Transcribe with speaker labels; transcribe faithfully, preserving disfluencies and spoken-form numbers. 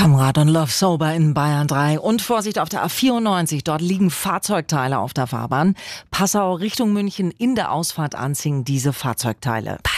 Speaker 1: Kamrad und Love Sober in Bayern drei. Und Vorsicht auf der A vierundneunzig, dort liegen Fahrzeugteile auf der Fahrbahn. Passau Richtung München in der Ausfahrt Anzing diese Fahrzeugteile.